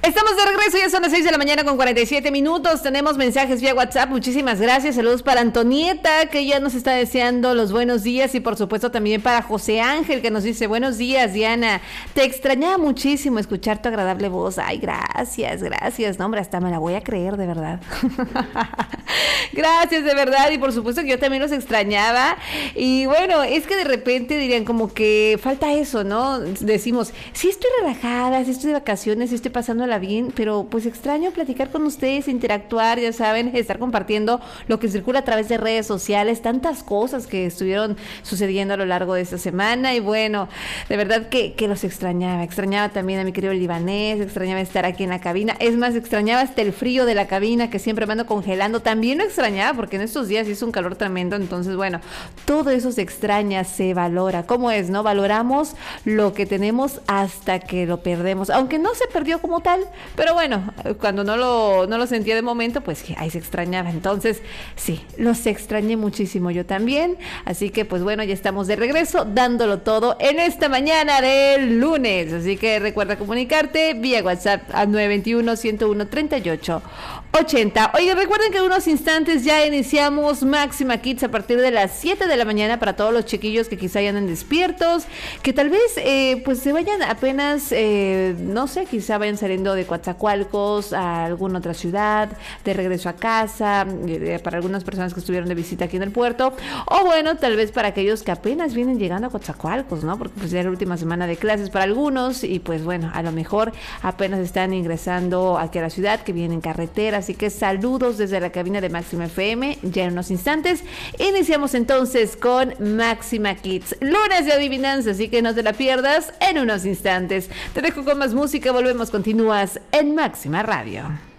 Estamos de regreso, ya son las 6 de la mañana con 47 minutos. Tenemos mensajes vía WhatsApp. Muchísimas gracias. Saludos para Antonieta, que ya nos está deseando los buenos días. Y por supuesto también para José Ángel, que nos dice: buenos días, Diana. Te extrañaba muchísimo escuchar tu agradable voz. Ay, gracias, gracias. No, hombre, hasta me la voy a creer, de verdad. Gracias, de verdad. Y por supuesto que yo también los extrañaba. Y bueno, es que de repente dirían como que falta eso, ¿no? Decimos, sí estoy relajada, sí estoy de vacaciones, sí estoy pasándola bien, pero pues extraño platicar con ustedes, interactuar, ya saben, estar compartiendo lo que circula a través de redes sociales, tantas cosas que estuvieron sucediendo a lo largo de esta semana. Y bueno, de verdad que los extrañaba también a mi querido libanés, extrañaba estar aquí en la cabina, es más, extrañaba hasta el frío de la cabina, que siempre me ando congelando, también lo extrañaba porque en estos días hizo un calor tremendo. Entonces bueno, todo eso se extraña, se valora. ¿Cómo es, no? Valoramos lo que tenemos hasta que lo perdemos, aunque no se perdió como tal, pero bueno, cuando no lo sentía de momento, pues ahí se extrañaba. Entonces sí, los extrañé muchísimo yo también, así que pues bueno, ya estamos de regreso dándolo todo en esta mañana del lunes, así que recuerda comunicarte vía WhatsApp al 921-101-3880. Oye, recuerden que en unos instantes ya iniciamos Máxima Kids a partir de las 7 de la mañana para todos los chiquillos que quizá ya anden despiertos, que tal vez pues se vayan apenas, no sé, quizá vayan saliendo de Coatzacoalcos a alguna otra ciudad, de regreso a casa, para algunas personas que estuvieron de visita aquí en el puerto, o bueno, tal vez para aquellos que apenas vienen llegando a Coatzacoalcos, ¿no? Porque pues ya es la última semana de clases para algunos y pues bueno, a lo mejor apenas están ingresando aquí a la ciudad, que vienen en carretera. Así que saludos desde la cabina de Máxima FM. Ya en unos instantes iniciamos entonces con Máxima Kids, lunes de adivinanza, así que no te la pierdas en unos instantes. Te dejo con más música, volvemos, continúas en Máxima Radio.